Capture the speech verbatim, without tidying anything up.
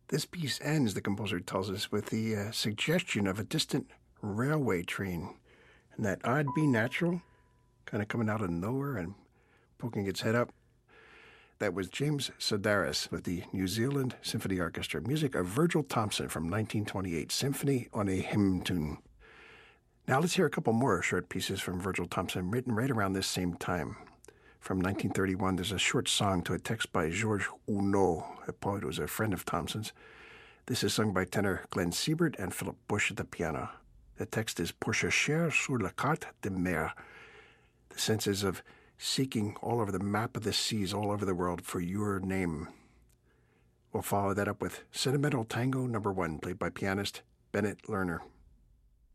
This piece ends, the composer tells us, with the uh, suggestion of a distant railway train and that odd B natural kind of coming out of nowhere and poking its head up. That was James Sedaris with the New Zealand Symphony Orchestra, music of Virgil Thomson from nineteen twenty-eight, Symphony on a Hymn Tune. Now let's hear a couple more short pieces from Virgil Thomson, written right around this same time. From nineteen thirty-one, there's a short song to a text by Georges Huneau, a poet who was a friend of Thomson's. This is sung by tenor Glenn Siebert and Philip Bush at the piano. The text is Pour chercher sur la carte de mer. The sense is of seeking all over the map of the seas, all over the world, for your name. We'll follow that up with Sentimental Tango Number One, played by pianist Bennett Lerner.